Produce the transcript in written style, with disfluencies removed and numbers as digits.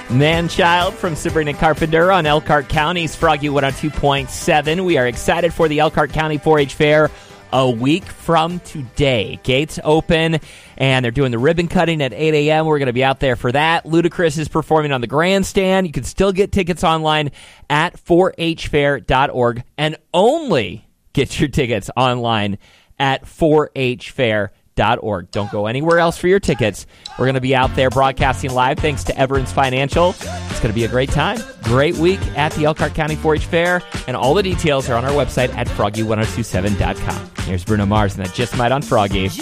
Man-Child from Sabrina Carpenter on Elkhart County's Froggy 102.7. We are excited for the Elkhart County 4-H Fair a week from today. Gates open, and they're doing the ribbon cutting at 8 a.m. We're going to be out there for that. Ludacris is performing on the grandstand. You can still get tickets online at 4hfair.org, and only get your tickets online at 4hfair.org. Don't go anywhere else for your tickets. We're going to be out there broadcasting live thanks to Everence Financial. It's going to be a great time. Great week at the Elkhart County 4-H Fair, and all the details are on our website at froggy1027.com. Here's Bruno Mars and That Just Might on Froggy.